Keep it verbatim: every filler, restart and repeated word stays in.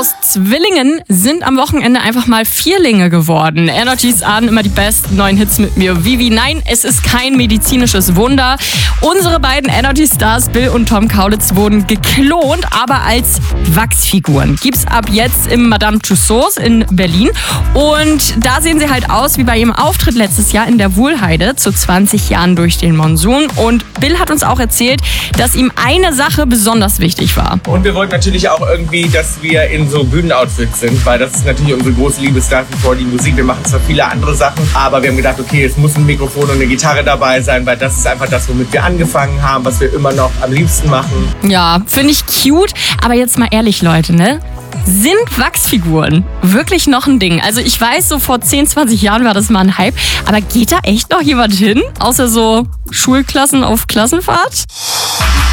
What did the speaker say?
Aus Zwillingen sind am Wochenende einfach mal Vierlinge geworden. Energies ahnen immer die besten neuen Hits mit mir. Vivi, nein, es ist kein medizinisches Wunder. Unsere beiden Energy-Stars Bill und Tom Kaulitz wurden geklont, aber als Wachsfiguren. Gibt's ab jetzt im Madame Tussauds in Berlin. Und da sehen sie halt aus wie bei ihrem Auftritt letztes Jahr in der Wuhlheide zu zwanzig Jahren durch den Monsun. Und Bill hat uns auch erzählt, dass ihm eine Sache besonders wichtig war. Und wir wollten natürlich auch irgendwie, dass wir in so Bühnenoutfits sind, weil das ist natürlich unsere große Liebe, nach wie vor die Musik. Wir machen zwar viele andere Sachen, aber wir haben gedacht, okay, es muss ein Mikrofon und eine Gitarre dabei sein, weil das ist einfach das, womit wir angefangen haben, was wir immer noch am liebsten machen. Ja, finde ich cute. Aber jetzt mal ehrlich, Leute, ne? Sind Wachsfiguren wirklich noch ein Ding? Also ich weiß, so vor zehn, zwanzig Jahren war das mal ein Hype, aber geht da echt noch jemand hin? Außer so Schulklassen auf Klassenfahrt?